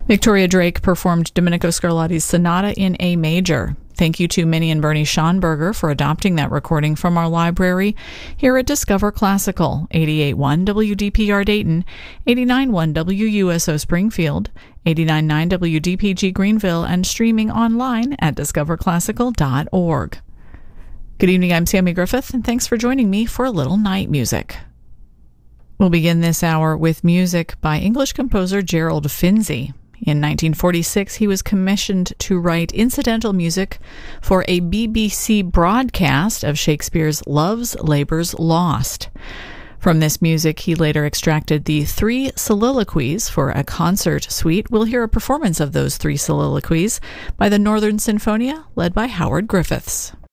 Victoria Drake performed Domenico Scarlatti's Sonata in A major. Thank you to Minnie and Bernie Schonberger for adopting that recording from our library here at Discover Classical, 88.1 WDPR Dayton, 89.1 WUSO Springfield, 89.9 WDPG Greenville, and streaming online at discoverclassical.org. Good evening, I'm Sammy Griffith, and thanks for joining me for a little night music. We'll begin this hour with music by English composer Gerald Finzi. In 1946, he was commissioned to write incidental music for a BBC broadcast of Shakespeare's Love's Labour's Lost. From this music, he later extracted the 3 soliloquies for a concert suite. We'll hear a performance of those 3 soliloquies by the Northern Sinfonia, led by Howard Griffiths.